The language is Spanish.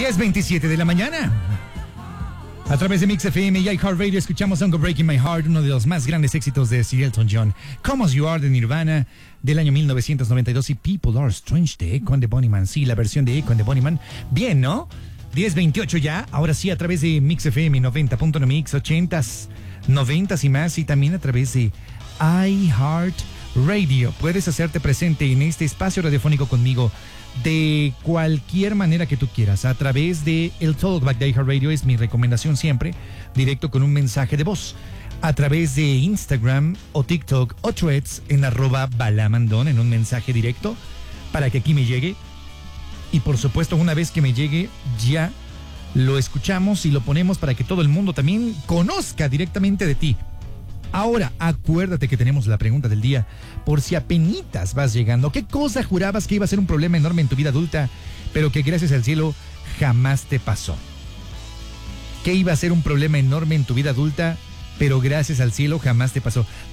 10:27 de la mañana. A través de Mix FM y iHeartRadio escuchamos Song of Breaking My Heart, uno de los más grandes éxitos de Sir Elton John. Come As You Are de Nirvana del año 1992 y People Are Strange de Echo and the Bunnymen. Sí, la versión de Echo and the Bunnymen. Bien, ¿no? 10:28 ya. Ahora sí, a través de Mix FM 90.9 Mix, 80s, 90s y más. Y también a través de iHeartRadio. Puedes hacerte presente en este espacio radiofónico conmigo de cualquier manera que tú quieras. A través de el Talkback de iHeartRadio es mi recomendación siempre, directo con un mensaje de voz. A través de Instagram o TikTok o Threads en @balamandón en un mensaje directo para que aquí me llegue. Y por supuesto, una vez que me llegue, ya lo escuchamos y lo ponemos para que todo el mundo también conozca directamente de ti. Ahora, acuérdate que tenemos la pregunta del día, por si apenitas vas llegando. ¿Qué cosa jurabas que iba a ser un problema enorme en tu vida adulta, pero que gracias al cielo jamás te pasó? ¿Qué iba a ser un problema enorme en tu vida adulta, pero gracias al cielo jamás te pasó?